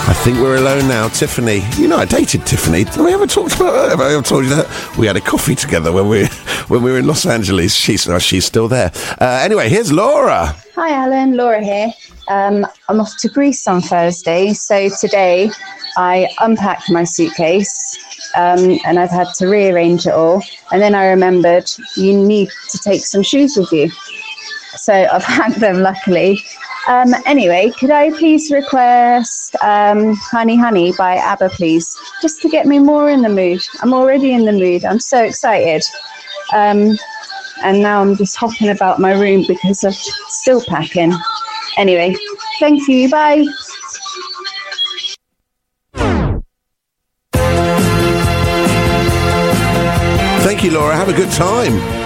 I think we're alone now. Tiffany. You know, I dated Tiffany. Did we ever talk about that? Have I ever told you that? We had a coffee together when we were in Los Angeles. She's still there. Anyway, here's Laura. Hi, Alan. Laura here. I'm off to Greece on Thursday. So today I unpacked my suitcase and I've had to rearrange it all. And then I remembered you need to take some shoes with you. So I've packed them, luckily. Anyway, could I please request Honey Honey by ABBA, please? Just to get me more in the mood. I'm already in the mood. I'm so excited. And now I'm just hopping about my room because I'm still packing. Anyway, thank you. Bye. Thank you, Laura. Have a good time.